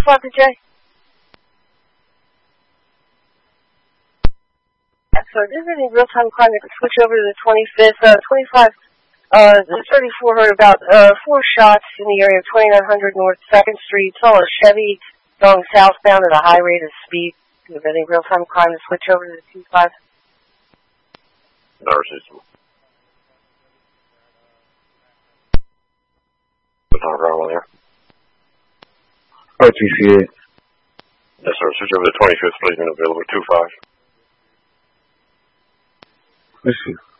Flopper J. So this is any real-time crime. You can switch over to the 25th, 25. The 34 heard about 4 shots in the area of 2900 North 2nd Street. Saw a Chevy going southbound at a high rate of speed. Do you have any real-time crime to switch over to the 25? No system. What's on the ground there? RTCA. Yes, sir. Switch over to the 25th, please, and available 25. Let's see.